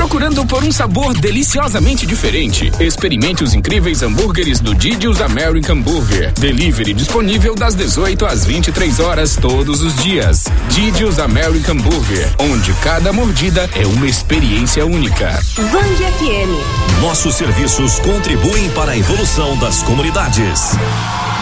Procurando por um sabor deliciosamente diferente? Experimente os incríveis hambúrgueres do Didi's American Burger. Delivery disponível das 18 às 23 horas todos os dias. Didi's American Burger, onde cada mordida é uma experiência única. Band FM. Nossos serviços contribuem para a evolução das comunidades.